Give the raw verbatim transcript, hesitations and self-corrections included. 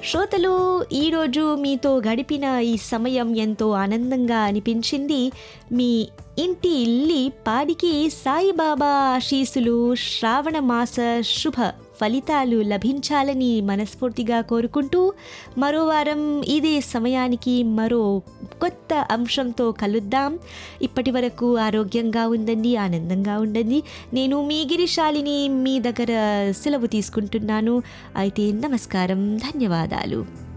శ్రోతలు, ఈరోజు మీతో గడిపిన ఈ సమయం ఎంతో ఆనందంగా అనిపించింది. మీ ఇంటి ఇల్లి పాడికి సాయిబాబా ఆశీస్సులు, శ్రావణ మాస శుభ ఫలితాలు లభించాలని మనస్ఫూర్తిగా కోరుకుంటూ మరో వారం ఇదే సమయానికి మరో కొత్త అంశంతో కలుద్దాం. ఇప్పటి వరకు ఆరోగ్యంగా ఉండండి, ఆనందంగా ఉండండి. నేను మీ గిరిశాలిని మీ దగ్గర సెలవు తీసుకుంటున్నాను. అయితే నమస్కారం, ధన్యవాదాలు.